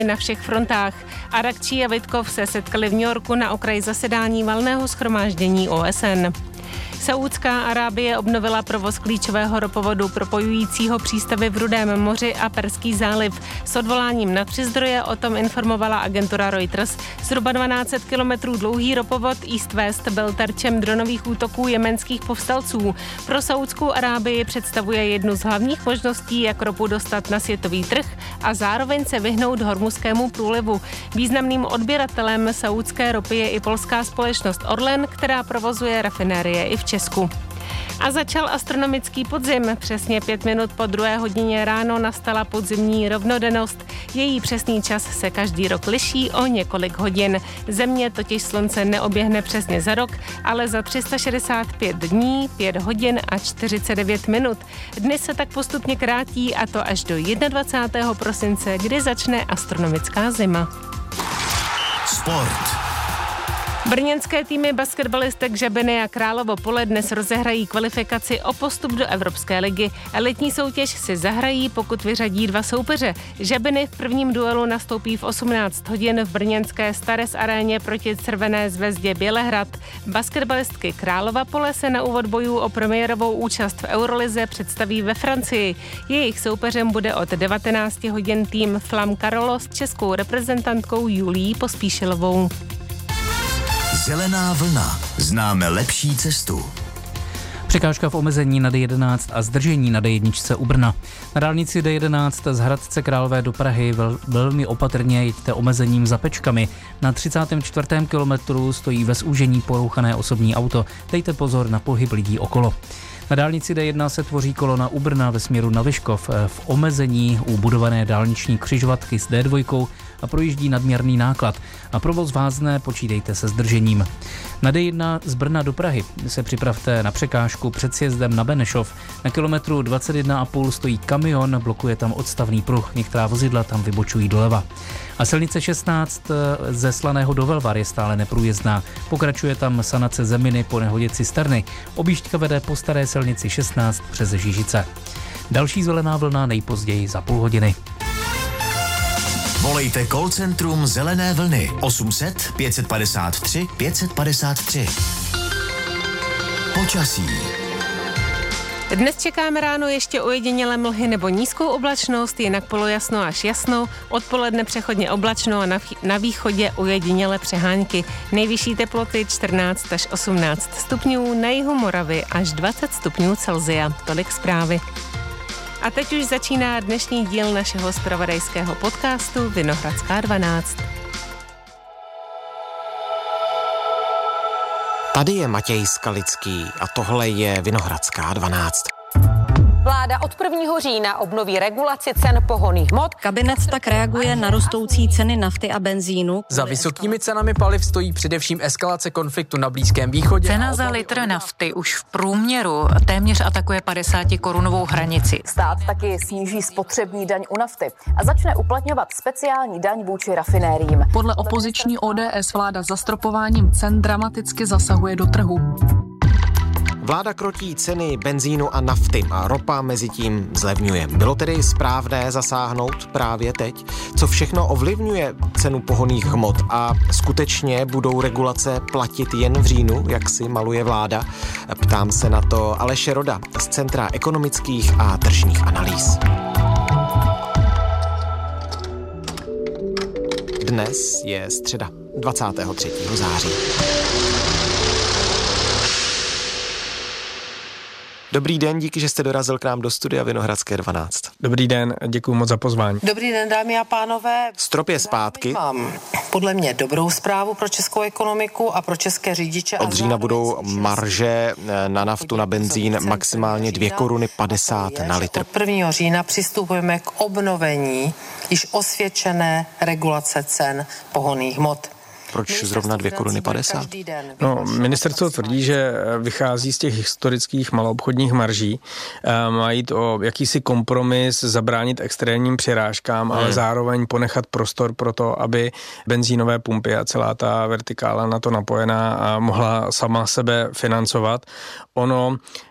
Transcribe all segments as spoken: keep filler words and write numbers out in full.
na všech frontách. Arakčí a Vitkov se setkali v New Yorku na okraji zasedání valného shromáždění O S N. Saúdská Arábie obnovila provoz klíčového ropovodu propojujícího přístavy v Rudém moři a Perský záliv. S odvoláním na tři zdroje o tom informovala agentura Reuters. Zhruba dvanáct set kilometrů dlouhý ropovod East-West byl terčem dronových útoků jemenských povstalců. Pro Saúdskou Arábii představuje jednu z hlavních možností, jak ropu dostat na světový trh a zároveň se vyhnout Hormuzskému průlivu. Významným odběratelem saúdské ropy je i polská společnost Orlen, která provozuje rafinérie i v Česku. A začal astronomický podzim. Přesně pět minut po druhé hodině ráno nastala podzimní rovnodennost. Její přesný čas se každý rok liší o několik hodin. Země totiž slunce neoběhne přesně za rok, ale za tři sta šedesát pět dní, pět hodin a čtyřicet devět minut. Dny se tak postupně krátí, a to až do dvacátého prvního prosince, kdy začne astronomická zima. Sport. Brněnské týmy basketbalistek Žabiny a Královo Pole dnes rozehrají kvalifikaci o postup do Evropské ligy. Elitní soutěž si zahrají, pokud vyřadí dva soupeře. Žabiny v prvním duelu nastoupí v osmnáct hodin v brněnské Stares aréně proti Červené zvezdě Bělehrad. Basketbalistky Králova Pole se na úvod bojů o premiérovou účast v Eurolize představí ve Francii. Jejich soupeřem bude od devatenáct hodin tým Flam Karolo s českou reprezentantkou Julií Pospíšilovou. Zelená vlna. Známe lepší cestu. Překážka v omezení na D jedenáct a zdržení na D jedna u Brna. Na dálnici D jedenáct z Hradce Králové do Prahy vel, velmi opatrně jeďte omezením za Pečkami. Na třicátém čtvrtém kilometru stojí ve zúžení porouchané osobní auto. Dejte pozor na pohyb lidí okolo. Na dálnici D jedna se tvoří kolona u Brna ve směru na Vyškov. V omezení u budované dálniční křižovatky s D dva a projíždí nadměrný náklad. A provoz vázne, počítejte se zdržením. Na D jedna z Brna do Prahy se připravte na překážku před sjezdem na Benešov. Na kilometru dvacet jedna a půl stojí kamion, blokuje tam odstavný pruh. Některá vozidla tam vybočují doleva. A silnice šestnáct ze Slaného do Velvar je stále neprůjezdná. Pokračuje tam sanace zeminy po nehodě cisterny. Objížďka vede po staré silnici šestnáct přes Žižice. Další zelená vlna nejpozději za půl hodiny. Volejte call centrum Zelené vlny osm set pět padesát tři pět padesát tři. Počasí. Dnes čekáme ráno ještě ojedinělé mlhy nebo nízkou oblačnost, jinak polojasno až jasno, odpoledne přechodně oblačno a na, na východě ojedinělé přehánky. Nejvyšší teploty čtrnáct až osmnáct stupňů, na jihu Moravy až dvacet stupňů Celsia. Tolik zprávy. A teď už začíná dnešní díl našeho zpravodajského podcastu Vinohradská dvanáct. Tady je Matěj Skalický a tohle je Vinohradská dvanáct. Vláda od prvního října obnoví regulaci cen pohonných hmot. Kabinet tak reaguje na rostoucí ceny nafty a benzínu. Za vysokými cenami paliv stojí především eskalace konfliktu na Blízkém východě. Cena za litr nafty už v průměru téměř atakuje padesáti korunovou hranici. Stát taky sníží spotřební daň u nafty a začne uplatňovat speciální daň vůči rafinériím. Podle opoziční O D S vláda zastropováním cen dramaticky zasahuje do trhu. Vláda krotí ceny benzínu a nafty a ropa mezi tím zlevňuje. Bylo tedy správné zasáhnout právě teď? Co všechno ovlivňuje cenu pohonných hmot a skutečně budou regulace platit jen v říjnu, jak si maluje vláda? Ptám se na to Aleše Roda z Centra ekonomických a tržních analýz. Dnes je středa, dvacátého třetího září. Dobrý den, díky, že jste dorazil k nám do studia Vinohradské dvanáct. Dobrý den, děkuji moc za pozvání. Dobrý den, dámy a pánové. Strop je zpátky. Mám podle mě dobrou zprávu pro českou ekonomiku a pro české řidiče. Od října budou marže na naftu, na benzín maximálně dvě koruny padesát na litr. Od prvního října přistupujeme k obnovení již osvědčené regulace cen pohonných hmot. Proč zrovna dvě koruny padesát? No, ministerstvo tvrdí, že vychází z těch historických maloobchodních marží. Má jít o jakýsi kompromis, zabránit extrémním přirážkám, hmm. ale zároveň ponechat prostor pro to, aby benzínové pumpy a celá ta vertikála na to napojená a mohla sama sebe financovat. Ono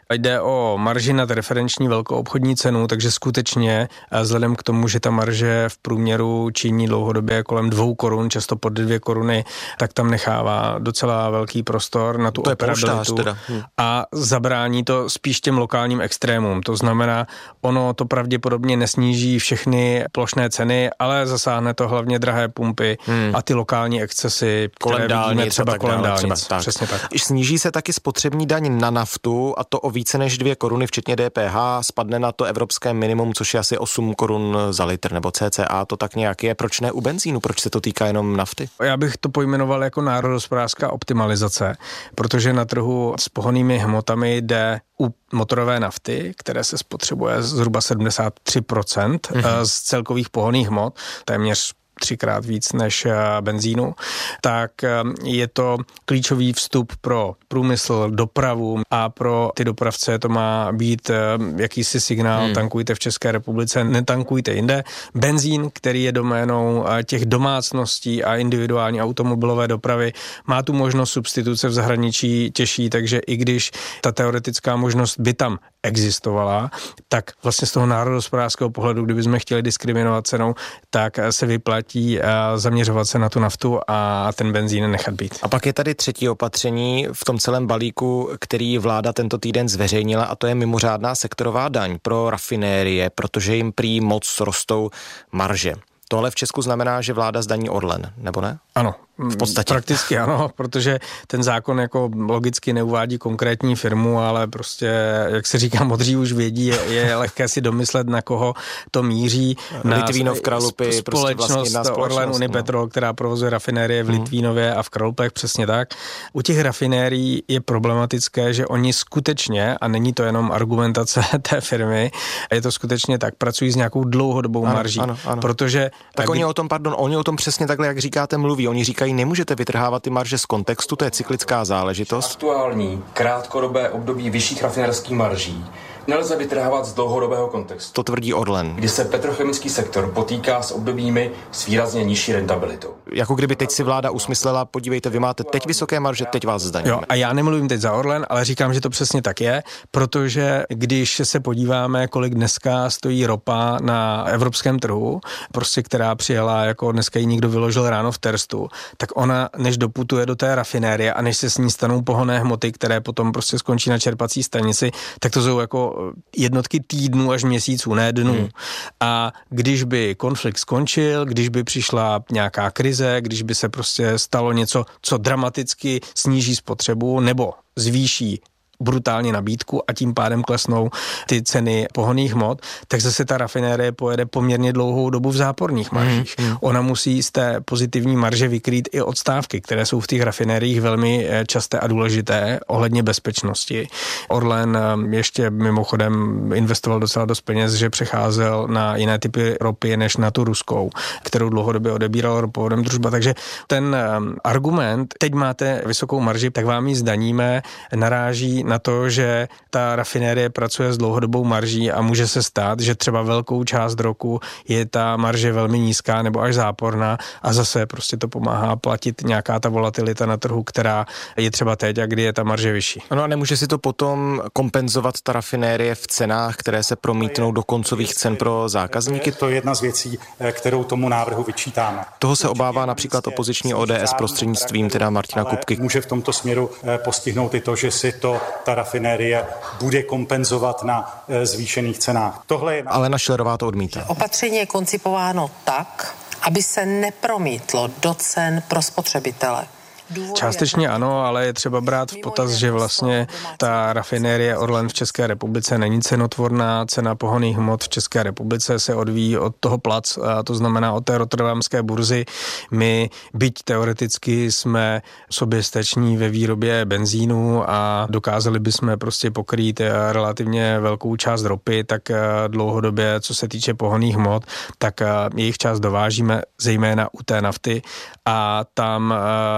Jde o marži nad referenční velkoobchodní cenu, takže skutečně vzhledem k tomu, že ta marže v průměru činí dlouhodobě kolem dvou korun, často pod dvě koruny, tak tam nechává docela velký prostor na tu to operabilitu teda. Hm. a zabrání to spíš těm lokálním extrémům. To znamená, ono to pravděpodobně nesníží všechny plošné ceny, ale zasáhne to hlavně drahé pumpy hmm. a ty lokální excesy, kolem které dálnic, vidíme třeba kolem dále, dálnic. Třeba, tak. Přesně tak. Sníží se taky spotřební daň na naftu a to o více než dvě koruny, včetně D P H, spadne na to evropské minimum, což je asi osm korun za litr, nebo cca to tak nějak je. Proč ne u benzínu? Proč se to týká jenom nafty? Já bych to pojmenoval jako národohospodářská optimalizace, protože na trhu s pohonnými hmotami jde u motorové nafty, které se spotřebuje zhruba sedmdesát tři procent mm-hmm. z celkových pohonných hmot, téměř třikrát víc než benzínu, tak je to klíčový vstup pro průmysl, dopravu a pro ty dopravce to má být jakýsi signál, hmm. tankujte v České republice, netankujte jinde. Benzín, který je doménou těch domácností a individuální automobilové dopravy, má tu možnost substituce v zahraničí těžší, takže i když ta teoretická možnost by tam existovala, tak vlastně z toho národohospodářského pohledu, kdybychom chtěli diskriminovat cenou, tak se vyplatí zaměřovat se na tu naftu a ten benzín nechat být. A pak je tady třetí opatření v tom celém balíku, který vláda tento týden zveřejnila, a to je mimořádná sektorová daň pro rafinérie, protože jim prý moc rostou marže. Tohle v Česku znamená, že vláda zdaní Orlen, nebo ne? Ano. V podstatě. Prakticky ano, protože ten zákon jako logicky neuvádí konkrétní firmu, ale prostě, jak se říká, modří už vědí, je, je lehké si domyslet, na koho to míří. Litvínov, Kralupy, společnost, prostě vlastně Orlen Unipetrol, no. která provozuje rafinérie v hmm. Litvínově a v Kralupech, přesně tak. U těch rafinérií je problematické, že oni skutečně, a není to jenom argumentace té firmy, je to skutečně tak, pracují s nějakou dlouhodobou ano, marží, ano, ano. protože... Tak kdy... oni o tom, pardon, oni o tom přesně takhle, jak říkáte, mluví. Oni říkají, nemůžete vytrhávat ty marže z kontextu, to je cyklická záležitost. Aktuální krátkodobé období vyšších rafinéřských marží nelze vytrhávat z dlouhodobého kontextu. To tvrdí Orlen. Kdy se petrochemický sektor potýká s obdobími s výrazně nižší rentabilitou. Jako kdyby teď si vláda usmyslela, podívejte, vy máte teď vysoké marže, teď vás zdaníme. Jo, a já nemluvím teď za Orlen, ale říkám, že to přesně tak je, protože když se podíváme, kolik dneska stojí ropa na evropském trhu, prostě která přijela, jako dneska ji někdo vyložil ráno v Terstu, tak ona, než doputuje do té rafinérie a než se s ní stanou pohonné hmoty, které potom prostě skončí na čerpací stanici, tak to jsou jako jednotky týdnů až měsíců, ne dnů. Hmm. A když by konflikt skončil, když by přišla nějaká krize, když by se prostě stalo něco, co dramaticky sníží spotřebu nebo zvýší brutálně nabídku a tím pádem klesnou ty ceny pohonných hmot, tak zase ta rafinérie pojede poměrně dlouhou dobu v záporných maržích. Mm, mm. Ona musí z té pozitivní marže vykrýt i odstávky, které jsou v těch rafinériích velmi časté a důležité ohledně bezpečnosti. Orlen ještě mimochodem investoval docela dost peněz, že přecházel na jiné typy ropy než na tu ruskou, kterou dlouhodobě odebíral ropovodem Družba. Takže ten argument, teď máte vysokou marži, tak vám ji zdaníme, naráží na to, že ta rafinérie pracuje s dlouhodobou marží a může se stát, že třeba velkou část roku je ta marže velmi nízká nebo až záporná a zase prostě to pomáhá platit nějaká ta volatilita na trhu, která je třeba teď a kdy je ta marže vyšší. Ano, a nemůže si to potom kompenzovat ta rafinérie v cenách, které se promítnou do koncových cen pro zákazníky? To je jedna z věcí, kterou tomu návrhu vyčítáme. Toho se obává například opoziční O D S prostřednictvím teda Martina Kupky. Může v tomto směru postihnout i to, že si to ta rafinérie bude kompenzovat na zvýšených cenách. Tohle je... Alena Schillerová to odmítá. Opatření je koncipováno tak, aby se nepromítlo do cen pro spotřebitele. Částečně ano, ale je třeba brát v potaz, že vlastně ta rafinérie Orlen v České republice není cenotvorná. Cena pohonných hmot v České republice se odvíjí od toho plac, a to znamená od té rotterdamské burzy. My, byť teoreticky jsme soběstační ve výrobě benzínu a dokázali bychom prostě pokrýt relativně velkou část ropy, tak dlouhodobě, co se týče pohonných hmot, tak jejich část dovážíme zejména u té nafty a tam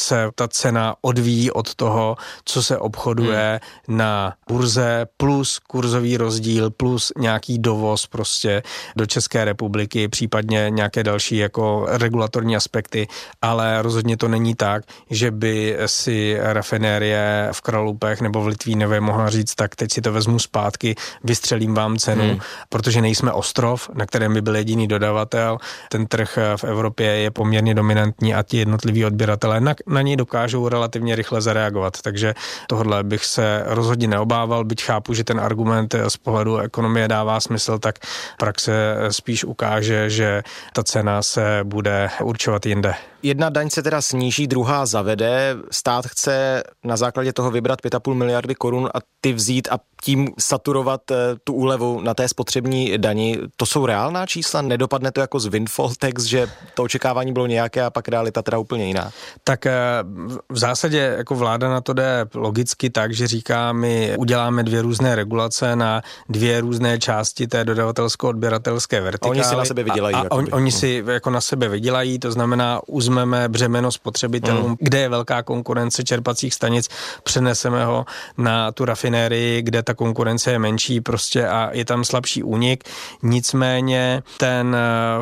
se ta cena odvíjí od toho, co se obchoduje hmm. na burze, plus kurzový rozdíl, plus nějaký dovoz prostě do České republiky, případně nějaké další jako regulatorní aspekty, ale rozhodně to není tak, že by si rafinérie v Kralupech nebo v Litvínové mohla říct, tak teď si to vezmu zpátky, vystřelím vám cenu, hmm. protože nejsme ostrov, na kterém by byl jediný dodavatel. Ten trh v Evropě je poměrně dominantní a ti jednotliví odběratelé na, na něj dokážou relativně rychle zareagovat. Takže tohle bych se rozhodně neobával, byť chápu, že ten argument z pohledu ekonomie dává smysl, tak praxe spíš ukáže, že ta cena se bude určovat jinde. Jedna daň se teda sníží, druhá zavede. Stát chce na základě toho vybrat pět a půl miliardy korun a ty vzít a tím saturovat tu úlevu na té spotřební dani. To jsou reálná čísla? Nedopadne to jako z windfall tax, že to očekávání bylo nějaké a pak realita teda úplně jiná? Tak v zásadě jako vláda na to jde logicky tak, že říká, my uděláme dvě různé regulace na dvě různé části té dodavatelsko-odběratelské vertikály. A oni si na sebe vydělají. A, a on, oni si jako na sebe vydělají, to znamená uzmeme břemeno spotřebitelům, hmm. kde je velká konkurence čerpacích stanic, přeneseme ho na tu rafinérii, kde ta konkurence je menší prostě a je tam slabší únik. Nicméně ten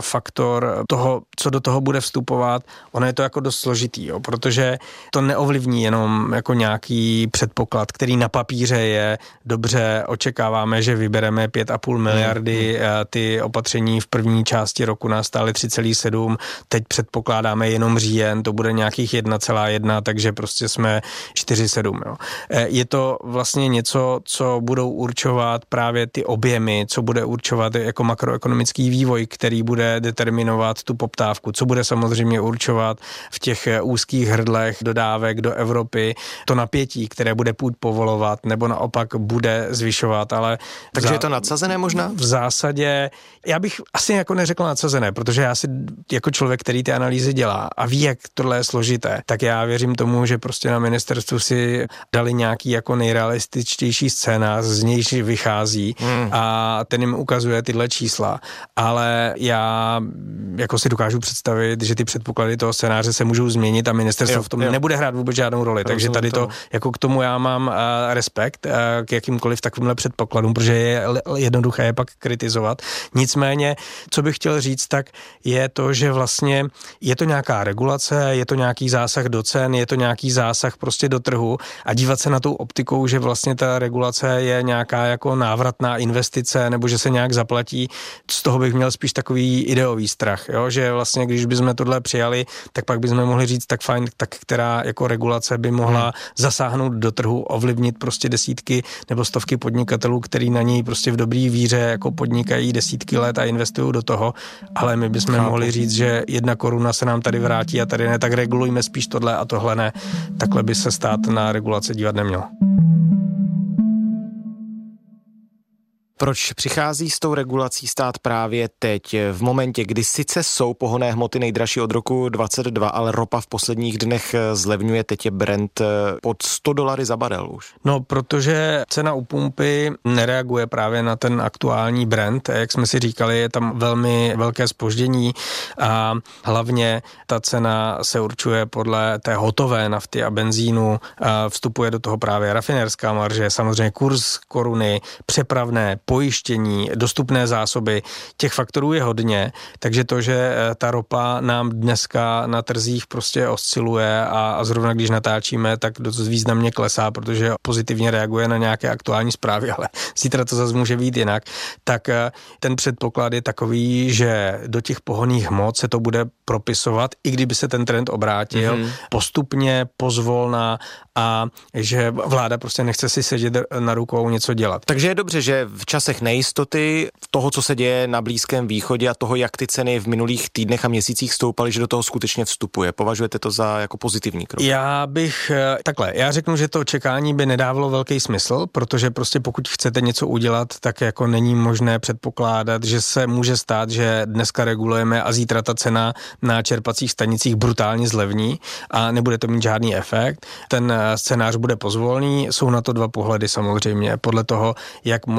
faktor toho, co do toho bude vstupovat, ono je to jako dost složitý, jo, protože to neovlivní jenom jako nějaký předpoklad, který na papíře je dobře, očekáváme, že vybereme pět a půl miliardy, hmm. ty opatření v první části roku nás stály tři celá sedm, teď předpokládáme jenom říjen, to bude nějakých jedna celá jedna, takže prostě jsme čtyři celá sedm. Jo. Je to vlastně něco, co budou určovat právě ty objemy, co bude určovat jako makroekonomický vývoj, který bude determinovat tu poptávku, co bude samozřejmě určovat v těch úzkých hrdlech dodávek do Evropy to napětí, které bude půd povolovat, nebo naopak bude zvyšovat, ale... Takže je to nadsazené možná? V zásadě, já bych asi jako neřekl nadsazené, protože já si jako člověk, který ty analýzy dělá a ví, jak tohle je složité, tak já věřím tomu, že prostě na ministerstvu si dali nějaký jako nejrealističtější scénář, z nějž vychází hmm. a ten jim ukazuje tyhle čísla, ale já jako si dokážu představit, že ty předpoklady toho scénáře se můžou změnit a ministerstvo jo, v tom jo. nebude hrát vůbec žádnou roli, Rozumím takže tady to, to, jako k tomu já mám uh, respekt uh, k jakýmkoliv takovýmhle předpokladům, protože je jednoduché je pak kritizovat. Nicméně, co bych chtěl říct, tak je to, že vlastně je to nějaká regulace, je to nějaký zásah do cen, je to nějaký zásah prostě do trhu a dívat se na tou optikou, že vlastně ta regulace je nějaká jako návratná investice nebo že se nějak zaplatí, z toho bych měl spíš takový ideový strach, jo? Že vlastně když bychom tohle přijali, tak pak bychom mohli říct tak fajn, tak která jako regulace by mohla hmm. zasáhnout do trhu, ovlivnit prostě desítky nebo stovky podnikatelů, který na něj prostě v dobrý víře jako podnikají desítky let a investují do toho, ale my bychom Chápu. mohli říct, že jedna koruna se nám tady vrátí a tady ne, tak regulujme spíš tohle a tohle ne. Takhle by se stát na regulace dívat neměl. Proč přichází s tou regulací stát právě teď, v momentě, kdy sice jsou pohonné hmoty nejdražší od roku dvacet dva, ale ropa v posledních dnech zlevňuje, teď je Brent pod sto dolary za barel už? No, protože cena u pumpy nereaguje právě na ten aktuální Brent, jak jsme si říkali, je tam velmi velké zpoždění a hlavně ta cena se určuje podle té hotové nafty a benzínu, a vstupuje do toho právě rafinérská marže, samozřejmě kurz koruny, přepravné, pojištění, dostupné zásoby, těch faktorů je hodně, takže to, že ta ropa nám dneska na trzích prostě osciluje a, a zrovna když natáčíme, tak dost významně klesá, protože pozitivně reaguje na nějaké aktuální zprávy, ale zítra to zase může být jinak, tak ten předpoklad je takový, že do těch pohonných hmot se to bude propisovat, i kdyby se ten trend obrátil, mm-hmm. postupně, pozvolna a že vláda prostě nechce si sedět na rukou něco dělat. Takže je dobře, že v časech nejistoty, toho, co se děje na Blízkém východě a toho, jak ty ceny v minulých týdnech a měsících stoupaly, že do toho skutečně vstupuje. Považujete to za jako pozitivní krok? Já bych, takhle, já řeknu, že to čekání by nedávalo velký smysl, protože prostě pokud chcete něco udělat, tak jako není možné předpokládat, že se může stát, že dneska regulujeme a zítra ta cena na čerpacích stanicích brutálně zlevní a nebude to mít žádný efekt. Ten scénář bude pozvolný, jsou na to dva pohledy samozřejmě, podle toho, jak moc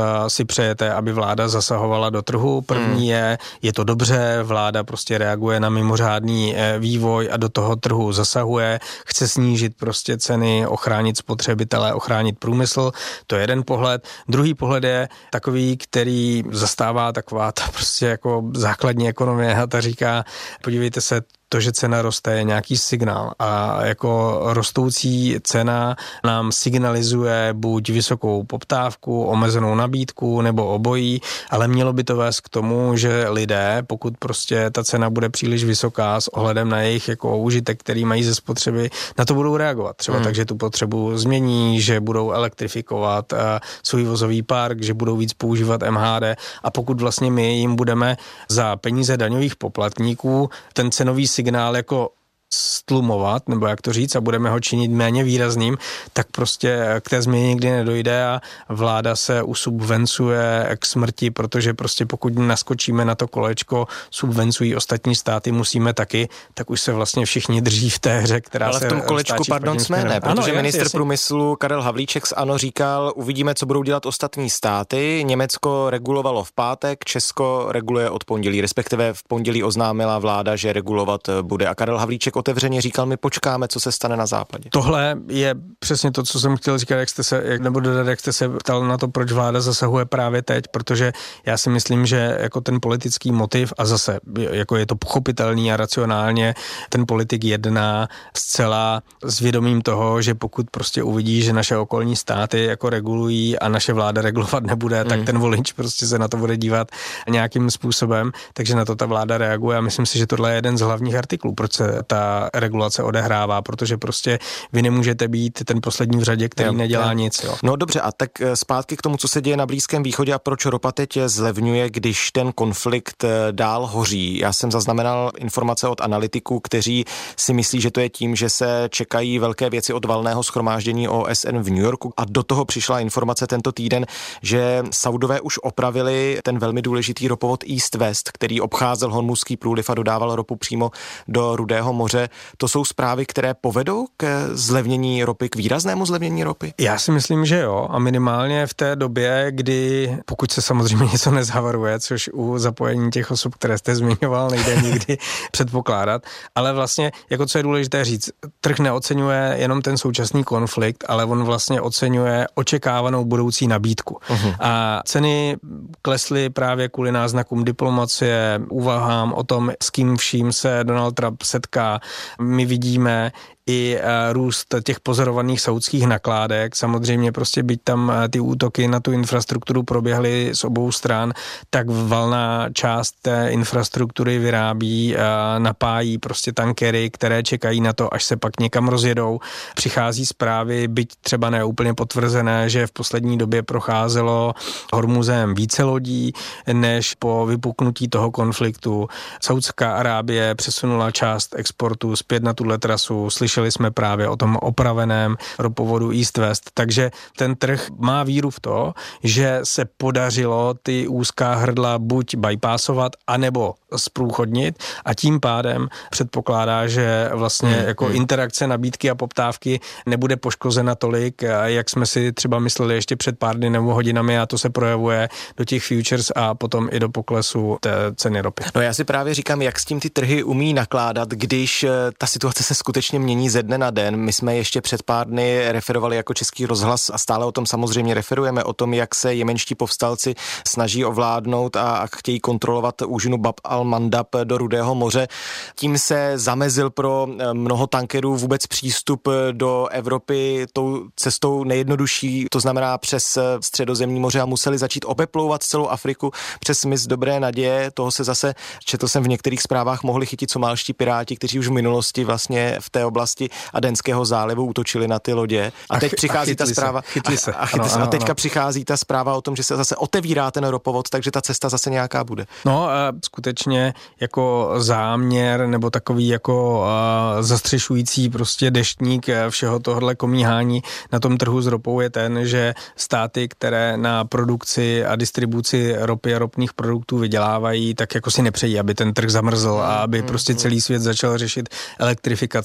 si přejete, aby vláda zasahovala do trhu. První hmm. je, je to dobře, vláda prostě reaguje na mimořádný vývoj a do toho trhu zasahuje, chce snížit prostě ceny, ochránit spotřebitele, ochránit průmysl. To je jeden pohled. Druhý pohled je takový, který zastává taková ta prostě jako základní ekonomie a ta říká, podívejte se, to, že cena roste, je nějaký signál a jako rostoucí cena nám signalizuje buď vysokou poptávku, omezenou nabídku nebo obojí, ale mělo by to vést k tomu, že lidé, pokud prostě ta cena bude příliš vysoká s ohledem na jejich jako užitek, který mají ze spotřeby, na to budou reagovat. Třeba hmm. takže tu potřebu změní, že budou elektrifikovat uh, svůj vozový park, že budou víc používat M H D a pokud vlastně my jim budeme za peníze daňových poplatníků ten cenový signál jako stlumovat, nebo jak to říct, a budeme ho činit méně výrazným, tak prostě k té změně nikdy nedojde a vláda se usubvencuje k smrti, protože prostě pokud naskočíme na to kolečko, subvencují ostatní státy, musíme taky, tak už se vlastně všichni drží v té hře, která ale se v tom kolečku, pardon, jsme ne, protože ano, ministr jasně. průmyslu Karel Havlíček z ANO říkal, uvidíme, co budou dělat ostatní státy. Německo regulovalo v pátek, Česko reguluje od pondělí, respektive v pondělí oznámila vláda, že regulovat bude a Karel Havlíček otevřeně říkal, my počkáme, co se stane na západě. Tohle je přesně to, co jsem chtěl říkat, jak jste se, jak, nebo dodat, jak jste se ptal na to, proč vláda zasahuje právě teď, protože já si myslím, že jako ten politický motiv a zase jako je to pochopitelný a racionálně ten politik jedná zcela s vědomím toho, že pokud prostě uvidí, že naše okolní státy jako regulují a naše vláda regulovat nebude, hmm. tak ten volič prostě se na to bude dívat nějakým způsobem, takže na to ta vláda reaguje a myslím si, že tohle je jeden z hlavních artiklů, proč se ta regulace odehrává, protože prostě vy nemůžete být ten poslední v řadě, který jo, nedělá jo. nic. Jo. No dobře, a tak zpátky k tomu, co se děje na Blízkém východě a proč ropa teď zlevňuje, když ten konflikt dál hoří. Já jsem zaznamenal informace od analytiků, kteří si myslí, že to je tím, že se čekají velké věci od valného shromáždění O S N v New Yorku a do toho přišla informace tento týden, že Saudové už opravili ten velmi důležitý ropovod East-West, který obcházel Hormuzský průliv a dodával ropu přímo do Rudého moře. To jsou zprávy, které povedou k zlevnění ropy, k výraznému zlevnění ropy? Já si myslím, že jo. A minimálně v té době, kdy, pokud se samozřejmě něco nezavaruje, což u zapojení těch osob, které jste zmiňoval, nejde nikdy předpokládat, ale vlastně, jako co je důležité říct, trh neoceňuje jenom ten současný konflikt, ale on vlastně oceňuje očekávanou budoucí nabídku. Uh-huh. A ceny klesly právě kvůli náznakům diplomacie, úvahám o tom, s kým vším se Donald Trump setká. My vidíme i růst těch pozorovaných saudských nakládek. Samozřejmě prostě byť tam ty útoky na tu infrastrukturu proběhly z obou stran, tak valná část té infrastruktury vyrábí, napájí prostě tankery, které čekají na to, až se pak někam rozjedou. Přichází zprávy, byť třeba neúplně potvrzené, že v poslední době procházelo Hormuzem více lodí, než po vypuknutí toho konfliktu. Saudská Arábie přesunula část exportu zpět na tuhle trasu. Slyšeli jsme právě o tom opraveném ropovodu East-West. Takže ten trh má víru v to, že se podařilo ty úzká hrdla buď bypassovat, anebo zprůchodnit a tím pádem předpokládá, že vlastně hmm, jako hmm. interakce nabídky a poptávky nebude poškozena tolik, jak jsme si třeba mysleli ještě před pár dny nebo hodinami a to se projevuje do těch futures a potom i do poklesu té ceny ropy. No já si právě říkám, jak s tím ty trhy umí nakládat, když ta situace se skutečně mění ze dne na den. My jsme ještě před pár dny referovali jako Český rozhlas a stále o tom samozřejmě referujeme, o tom, jak se jemenští povstalci snaží ovládnout a, a chtějí kontrolovat úžinu Bab al-Mandab do Rudého moře. Tím se zamezil pro mnoho tankerů vůbec přístup do Evropy tou cestou nejjednodušší, to znamená přes Středozemní moře a museli začít obeplouvat celou Afriku přes mys Dobré naděje. Toho se zase, četl jsem v některých zprávách, mohli chytit somálští piráti, kteří už v minulosti vlastně v té oblasti Adenského zálivu útočili na ty lodě. A teď a přichází a ta zpráva se, chytli se. A, a, chytli ano, se. a teďka ano. přichází ta zpráva o tom, že se zase otevírá ten ropovod, takže ta cesta zase nějaká bude. No a skutečně jako záměr nebo takový jako uh, zastřešující prostě deštník všeho tohle komíhání na tom trhu s ropou je ten, že státy, které na produkci a distribuci ropy a ropných produktů vydělávají, tak jako si nepřejí, aby ten trh zamrzl a aby prostě celý svět začal řešit elektrifikaci nebo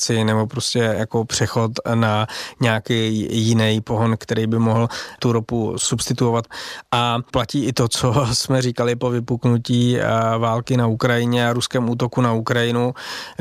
prostě jako přechod na nějaký jiný pohon, který by mohl tu ropu substituovat. A platí i to, co jsme říkali po vypuknutí války na Ukrajině a ruském útoku na Ukrajinu,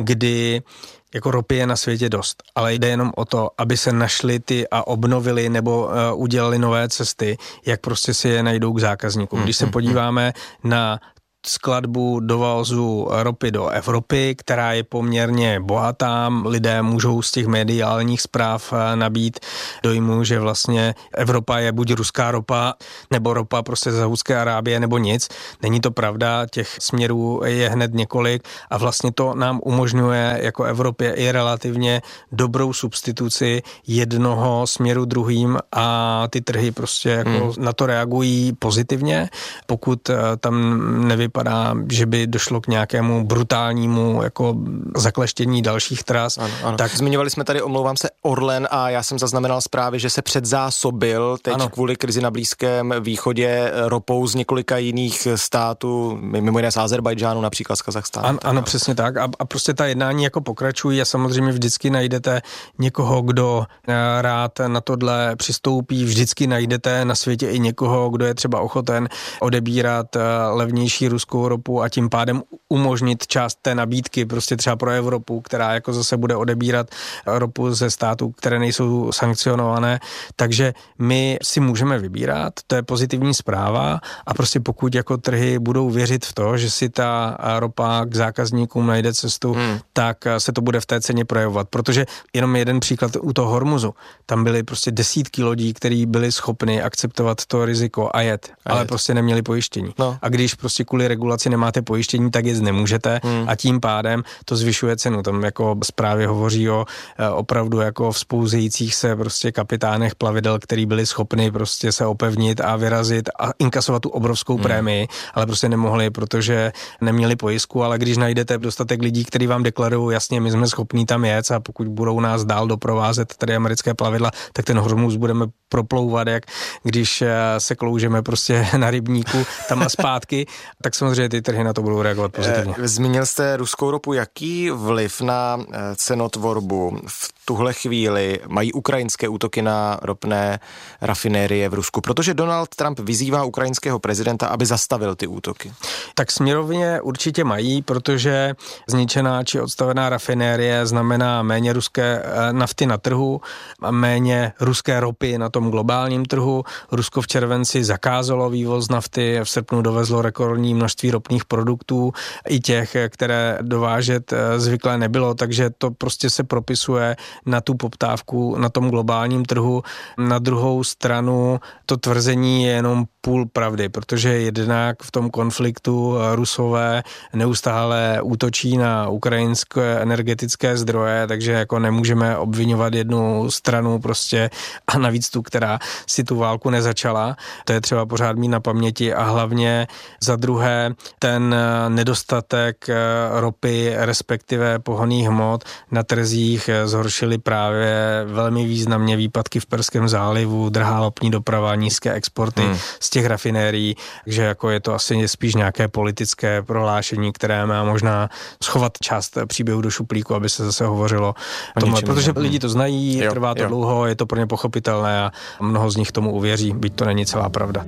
kdy jako ropy je na světě dost, ale jde jenom o to, aby se našly ty a obnovili nebo uh, udělali nové cesty, jak prostě si je najdou k zákazníkům. Když se podíváme na skladbu dovozu ropy do Evropy, která je poměrně bohatá. Lidé můžou z těch mediálních zpráv nabít dojmu, že vlastně Evropa je buď ruská ropa, nebo ropa prostě z Saúdské Arábie, nebo nic. Není to pravda, těch směrů je hned několik a vlastně to nám umožňuje jako Evropě i relativně dobrou substituci jednoho směru druhým a ty trhy prostě jako hmm. na to reagují pozitivně. Pokud tam nevy vypadá, že by došlo k nějakému brutálnímu jako zakleštění dalších tras. Ano, ano. Tak zmiňovali jsme tady, omlouvám se, Orlen a já jsem zaznamenal zprávy, že se předzásobil teď ano. kvůli krizi na Blízkém východě ropou z několika jiných států, mimo jiné z Azerbajdžánu, například z Kazachstánu. An, ano, přesně tak. A, a prostě ta jednání jako pokračují a samozřejmě vždycky najdete někoho, kdo rád na tohle přistoupí. Vždycky najdete na světě i někoho, kdo je třeba ochoten odebírat levnější ruskou ropu a tím pádem umožnit část té nabídky prostě třeba pro Evropu, která jako zase bude odebírat ropu ze států, které nejsou sankcionované. Takže my si můžeme vybírat, to je pozitivní zpráva a prostě pokud jako trhy budou věřit v to, že si ta ropa k zákazníkům najde cestu, hmm. tak se to bude v té ceně projevovat. Protože jenom jeden příklad u toho Hormuzu, tam byly prostě desítky lodí, které byly schopny akceptovat to riziko a jet, a ale jet. prostě neměli pojištění. No. A když prostě kvůli regulaci nemáte pojištění, tak jet nemůžete hmm. a tím pádem to zvyšuje cenu. Tam jako zprávy hovoří o opravdu jako vzpouzejících se prostě kapitánech plavidel, který byli schopni prostě se opevnit a vyrazit a inkasovat tu obrovskou hmm. prémii, ale prostě nemohli, protože neměli pojistku, ale když najdete dostatek lidí, kteří vám deklarují jasně, my jsme schopní tam jet a pokud budou nás dál doprovázet tady americké plavidla, tak ten Hormuz budeme proplouvat, jak když se kloužeme prostě na rybníku tam a zpátky, tak samozřejmě ty trhy na to budou reagovat pozitivně. Zmínil jste ruskou ropu. Jaký vliv na cenotvorbu v tuhle chvíli mají ukrajinské útoky na ropné rafinérie v Rusku? Protože Donald Trump vyzývá ukrajinského prezidenta, aby zastavil ty útoky. Tak směrovně určitě mají, protože zničená či odstavená rafinérie znamená méně ruské nafty na trhu, méně ruské ropy na tom globálním trhu. Rusko v červenci zakázalo vývoz nafty, v srpnu dovezlo rekordní množství ropných produktů, i těch, které dovážet zvykle nebylo, takže to prostě se propisuje na tu poptávku na tom globálním trhu. Na druhou stranu to tvrzení je jenom půl pravdy, protože jednak v tom konfliktu Rusové neustále útočí na ukrajinské energetické zdroje, takže jako nemůžeme obvinovat jednu stranu prostě a navíc tu, která si tu válku nezačala. To je třeba pořád mít na paměti a hlavně za druhé ten nedostatek ropy, respektive pohonných hmot na trzích zhoršily právě velmi významně výpadky v Perském zálivu, drahá lopní doprava, nízké exporty hmm. z těch rafinérií, takže jako je to asi spíš nějaké politické prohlášení, které má možná schovat část příběhu do šuplíku, aby se zase hovořilo tomhle, protože lidi to znají, jo, trvá to jo. dlouho, je to pro ně pochopitelné a mnoho z nich tomu uvěří, byť to není celá pravda.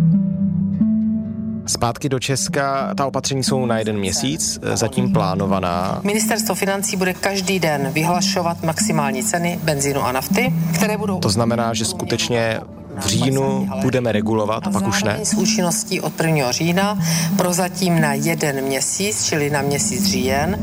Zpátky do Česka, ta opatření jsou na jeden měsíc, zatím plánovaná. Ministerstvo financí bude každý den vyhlašovat maximální ceny benzínu a nafty, které budou... To znamená, že skutečně v říjnu budeme regulovat a pak už ne? S účinností od prvního října, prozatím na jeden měsíc, čili na měsíc říjen.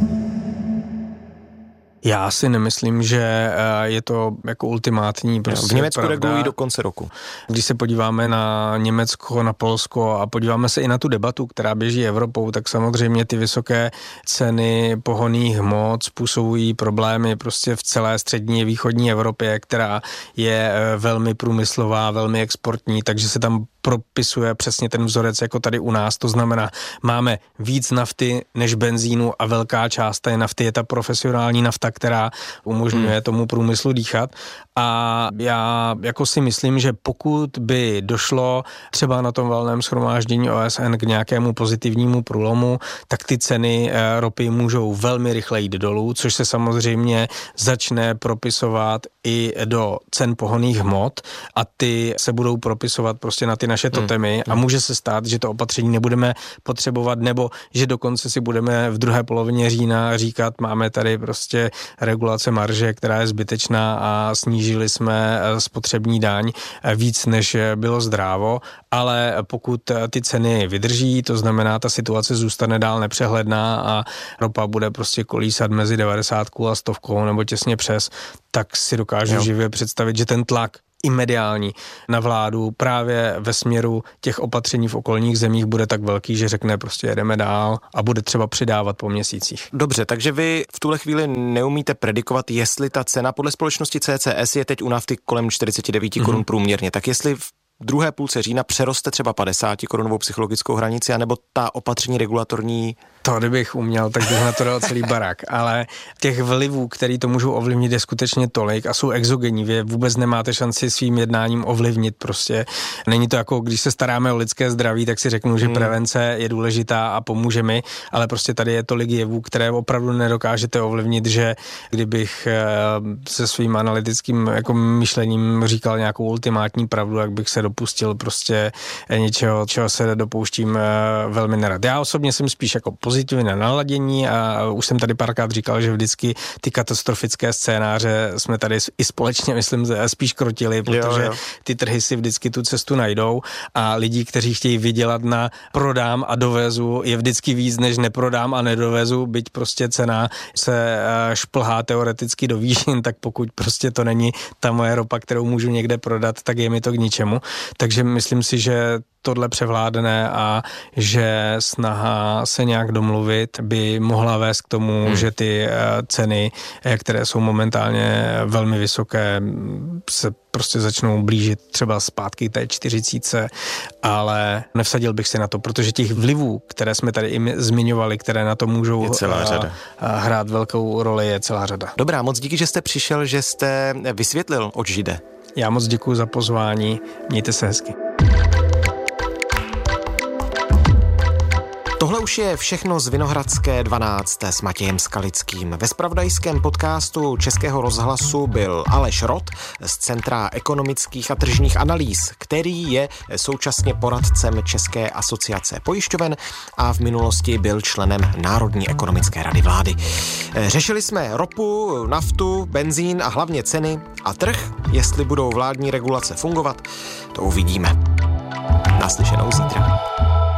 Já si nemyslím, že je to jako ultimátní prostě v Německu pravda. regulují do konce roku. Když se podíváme na Německo, na Polsko a podíváme se i na tu debatu, která běží Evropou, tak samozřejmě ty vysoké ceny pohonných hmot způsobují problémy prostě v celé střední a východní Evropě, která je velmi průmyslová, velmi exportní, takže se tam propisuje přesně ten vzorec jako tady u nás. To znamená, máme víc nafty než benzínu a velká část té nafty je ta profesionální nafta, která umožňuje hmm. tomu průmyslu dýchat. A já jako si myslím, že pokud by došlo třeba na tom valném shromáždění O S N k nějakému pozitivnímu průlomu, tak ty ceny ropy můžou velmi rychle jít dolů, což se samozřejmě začne propisovat i do cen pohonných hmot a ty se budou propisovat prostě na ty naše totemy a může se stát, že to opatření nebudeme potřebovat nebo že dokonce si budeme v druhé polovině října říkat, máme tady prostě regulace marže, která je zbytečná a snížili jsme spotřební daň víc, než bylo zdrávo, ale pokud ty ceny vydrží, to znamená, ta situace zůstane dál nepřehledná a ropa bude prostě kolísat mezi devadesátkou a stovkou nebo těsně přes, tak si dokážu jo. živě představit, že ten tlak i mediální na vládu právě ve směru těch opatření v okolních zemích bude tak velký, že řekne prostě jedeme dál a bude třeba přidávat po měsících. Dobře, takže vy v tuhle chvíli neumíte predikovat, jestli ta cena podle společnosti C C S je teď u nafty kolem čtyřicet devět mm-hmm. korun průměrně, tak jestli v druhé půlce října přeroste třeba padesát korunovou psychologickou hranici, anebo ta opatření regulatorní. To, kdybych uměl, tak bych na to dal celý barák, ale těch vlivů, který to můžou ovlivnit, je skutečně tolik a jsou exogenní. Vy vůbec nemáte šanci svým jednáním ovlivnit prostě. Není to jako, když se staráme o lidské zdraví, tak si řeknu, že prevence je důležitá a pomůže mi, ale prostě tady je tolik jevů, které opravdu nedokážete ovlivnit, že kdybych se svým analytickým jako myšlením říkal nějakou ultimátní pravdu, jak bych se dopustil prostě něčeho, čeho se dopouštím velmi nerad. Já osobně jsem spíš jako pozitivně naladění a už jsem tady párkrát říkal, že vždycky ty katastrofické scénáře jsme tady i společně, myslím, spíš krotili, protože jo, jo. ty trhy si vždycky tu cestu najdou a lidí, kteří chtějí vydělat na prodám a dovezu, je vždycky víc, než neprodám a nedovezu, byť prostě cena se šplhá teoreticky do výšin, tak pokud prostě to není ta moje ropa, kterou můžu někde prodat, tak je mi to k ničemu. Takže myslím si, že tohle převládne a že snaha se nějak domluvit by mohla vést k tomu, hmm. že ty ceny, které jsou momentálně velmi vysoké, se prostě začnou blížit třeba zpátky té čtyřicítce, ale nevsadil bych si na to, protože těch vlivů, které jsme tady i zmiňovali, které na to můžou hrát velkou roli, je celá řada. Dobrá, moc díky, že jste přišel, že jste vysvětlil, oč jde. Já moc děkuji za pozvání, mějte se hezky. Tohle už je všechno z Vinohradské dvanáct s Matějem Skalickým. Ve zpravodajském podcastu Českého rozhlasu byl Aleš Rot z Centra ekonomických a tržních analýz, který je současně poradcem České asociace pojišťoven a v minulosti byl členem Národní ekonomické rady vlády. Řešili jsme ropu, naftu, benzín a hlavně ceny a trh. Jestli budou vládní regulace fungovat, to uvidíme. Naslyšenou zítra.